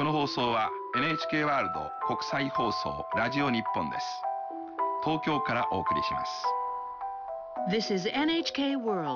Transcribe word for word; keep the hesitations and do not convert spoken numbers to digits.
この放送は エヌエイチケー ワールド国際放送ラジオ日本です。東京からお送りします。 This is エヌエイチケー World